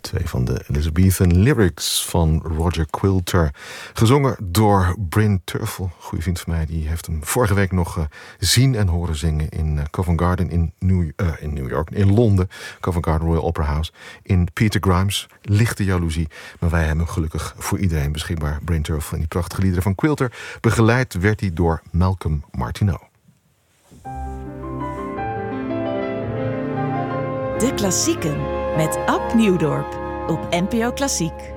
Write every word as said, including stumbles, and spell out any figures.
Twee van de Elizabethan lyrics van Roger Quilter. Gezongen door Bryn Terfel. Goeie vriend van mij. Die heeft hem vorige week nog uh, zien en horen zingen in uh, Covent Garden in New, uh, in New York. In Londen. Covent Garden Royal Opera House. In Peter Grimes. Lichte jaloezie. Maar wij hebben hem gelukkig voor iedereen beschikbaar. Bryn Terfel en die prachtige liederen van Quilter. Begeleid werd hij door Malcolm Martineau. De Klassieken met Ab Nieuwdorp op N P O Klassiek.